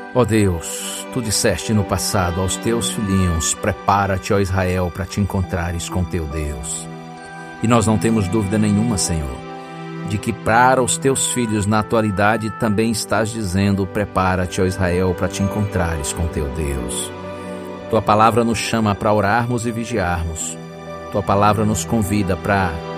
Ó Deus, tu disseste no passado aos teus filhinhos: prepara-te, ó Israel, para te encontrares com teu Deus. E nós não temos dúvida nenhuma, Senhor, de que para os teus filhos na atualidade também estás dizendo: prepara-te, ó Israel, para te encontrares com teu Deus. Tua palavra nos chama para orarmos e vigiarmos. Tua palavra nos convida para